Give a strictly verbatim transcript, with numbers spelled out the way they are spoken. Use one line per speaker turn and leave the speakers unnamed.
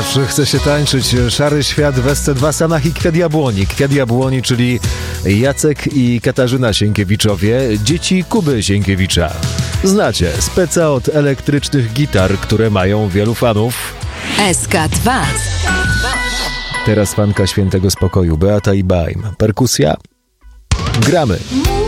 zawsze chce się tańczyć. Szary świat w S C dwa Sanach i Kwiat Jabłoni. Kwiat Jabłoni, czyli Jacek i Katarzyna Sienkiewiczowie, dzieci Kuby Sienkiewicza. Znacie, speca od elektrycznych gitar, które mają wielu fanów.
S K dwa.
Teraz fanka Świętego Spokoju, Beata i Baim. Perkusja? Gramy.